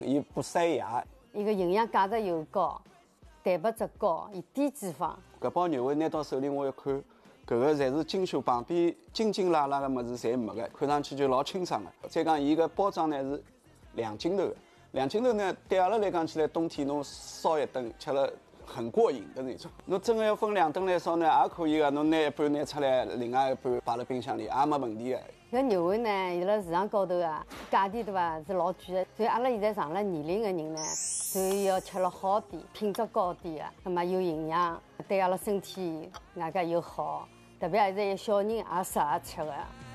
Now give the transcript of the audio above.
伊不塞牙， 伊个营养价值又高，蛋白质高，伊低脂肪。 搿包肉丸拿到手里，我一看，搿个侪是精修，旁边筋筋拉拉个物事侪没个，看上去就老清爽个。再讲伊个包装呢是2斤头的，2斤头呢对阿拉来讲起来，冬天侬烧一顿吃了很过瘾的那种。侬真个要分2顿来烧呢，也可以个。侬拿一半拿出来，另外一半摆辣冰箱里，也没问题个。 搿肉丸呢，伊辣市场高头啊，价钿对伐是老贵的。所以阿拉现在上了年龄的人呢，所以要吃了好点，品质高点的，那么有营养，对阿拉身体外加又好。特别现在有小人也适合吃的。